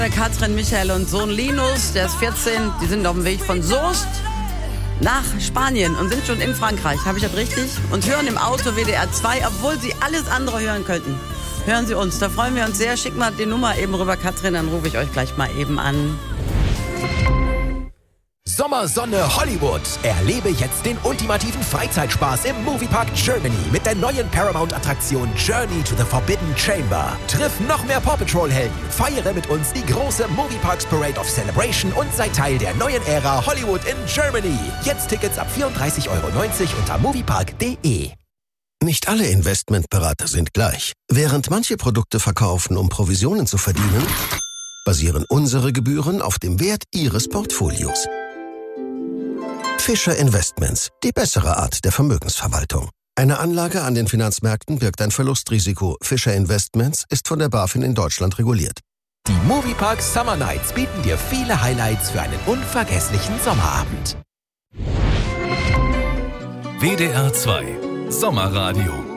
Katrin, Michael und Sohn Linus, der ist 14, die sind auf dem Weg von Soest nach Spanien und sind schon in Frankreich. Habe ich das richtig? Und hören im Auto WDR 2, obwohl sie alles andere hören könnten. Hören Sie uns, da freuen wir uns sehr. Schick mal die Nummer eben rüber, Katrin, dann rufe ich euch gleich mal eben an. Sommersonne Hollywood. Erlebe jetzt den ultimativen Freizeitspaß im Moviepark Germany mit der neuen Paramount-Attraktion Journey to the Forbidden Chamber. Triff noch mehr Paw Patrol-Helden, feiere mit uns die große Movieparks Parade of Celebration und sei Teil der neuen Ära Hollywood in Germany. Jetzt Tickets ab 34,90 € unter moviepark.de. Nicht alle Investmentberater sind gleich. Während manche Produkte verkaufen, um Provisionen zu verdienen, basieren unsere Gebühren auf dem Wert Ihres Portfolios. Fischer Investments, die bessere Art der Vermögensverwaltung. Eine Anlage an den Finanzmärkten birgt ein Verlustrisiko. Fischer Investments ist von der BaFin in Deutschland reguliert. Die Moviepark Summer Nights bieten dir viele Highlights für einen unvergesslichen Sommerabend. WDR 2 Sommerradio.